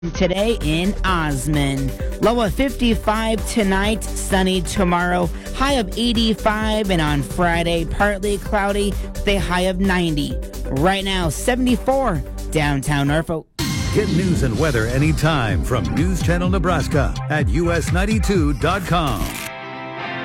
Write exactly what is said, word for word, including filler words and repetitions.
Today in Osmond. Low of fifty-five tonight, sunny tomorrow, high of eighty-five, and on Friday, partly cloudy with a high of ninety. Right now, seventy-four, downtown Norfolk. Get news and weather anytime from News Channel Nebraska at U S ninety-two dot com.